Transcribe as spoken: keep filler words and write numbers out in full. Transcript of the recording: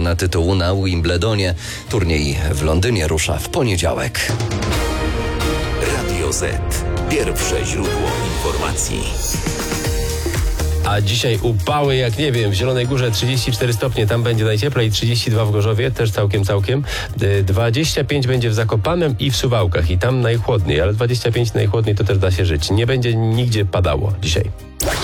obrona tytułu na Wimbledonie. Turniej w Londynie rusza w poniedziałek. Radio Z. Pierwsze źródło informacji. A dzisiaj upały, jak nie wiem, w Zielonej Górze trzydzieści cztery stopnie, tam będzie najcieplej, trzydzieści dwa w Gorzowie, też całkiem, całkiem. dwadzieścia pięć będzie w Zakopanem i w Suwałkach i tam najchłodniej, ale dwadzieścia pięć najchłodniej to też da się żyć. Nie będzie nigdzie padało dzisiaj.